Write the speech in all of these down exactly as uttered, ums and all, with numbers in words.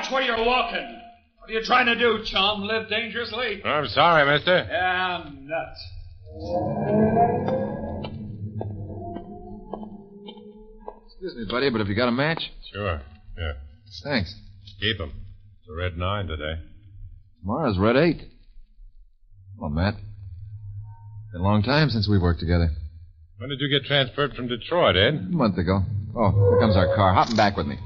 watch where you're walking. What are you trying to do, chum? Live dangerously? I'm sorry, mister. Yeah, I'm nuts. Excuse me, buddy, but have you got a match? Sure. Yeah. Thanks. Keep 'em. It's a red nine today. Tomorrow's red eight. Well, Matt. Been a long time since we worked together. When did you get transferred from Detroit, Ed? A month ago. Oh, here comes our car. Hop 'em back with me.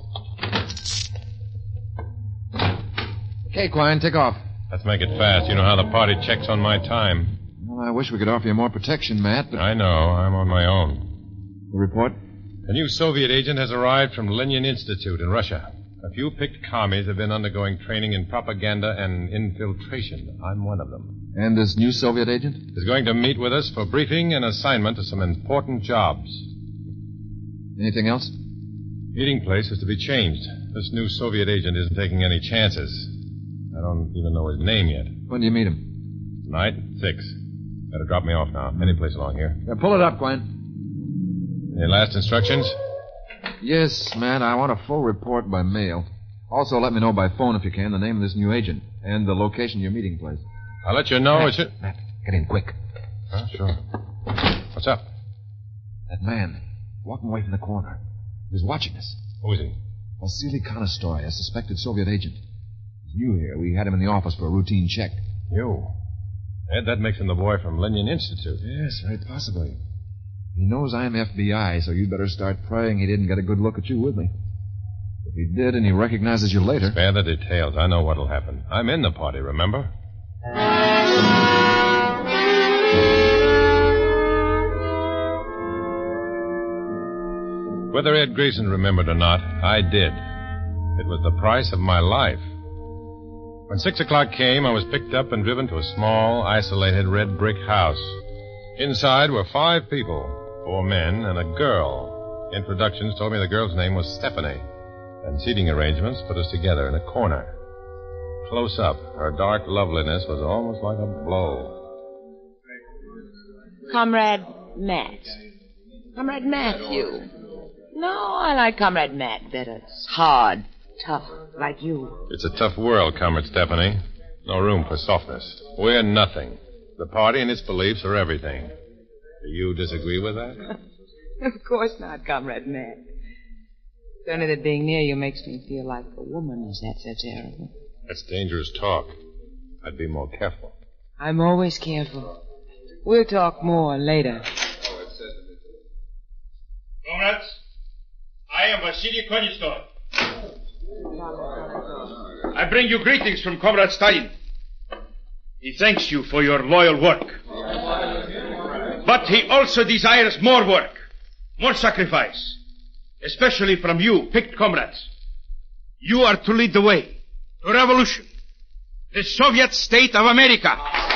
Okay, Quine, take off. Let's make it fast. You know how the party checks on my time. Well, I wish we could offer you more protection, Matt, but... I know. I'm on my own. The report? A new Soviet agent has arrived from Lenin Institute in Russia. A few picked commies have been undergoing training in propaganda and infiltration. I'm one of them. And this new Soviet agent? Is going to meet with us for briefing and assignment to some important jobs. Anything else? Meeting place is to be changed. This new Soviet agent isn't taking any chances. I don't even know his name yet. When do you meet him? Tonight, six. Better drop me off now. Any place along here. Yeah, pull it up, Quine. Any last instructions? Yes, Matt, I want a full report by mail. Also, let me know by phone, if you can, the name of this new agent and the location of your meeting place. I'll let you know. Matt, as soon... Matt, get in quick. Huh? Sure. What's up? That man, walking away from the corner. He was watching us. Who is he? Vasily Konostoy, a suspected Soviet agent. He's new here. We had him in the office for a routine check. You? Ed, that makes him the boy from Lenin Institute. Yes, very possibly. He knows I'm F B I, so you'd better start praying he didn't get a good look at you with me. If he did and he recognizes you later... Spare the details. I know what'll happen. I'm in the party, remember? Whether Ed Grayson remembered or not, I did. It was the price of my life. When six o'clock came, I was picked up and driven to a small, isolated red brick house. Inside were five people. Four men and a girl. Introductions told me the girl's name was Stephanie, and seating arrangements put us together in a corner. Close up, her dark loveliness was almost like a blow. Comrade Matt. Comrade Matthew. No, I like Comrade Matt better. It's hard, tough, like you. It's a tough world, Comrade Stephanie. No room for softness. We're nothing. The party and its beliefs are everything. Do you disagree with that? Of course not, Comrade Matt. It's only that being near you makes me feel like a woman. Is that so terrible? That's dangerous talk. I'd be more careful. I'm always careful. We'll talk more later. Comrades, I am Vasily Konostoy. I bring you greetings from Comrade Stalin. He thanks you for your loyal work. But he also desires more work, more sacrifice, especially from you, picked comrades. You are to lead the way to revolution, the Soviet state of America.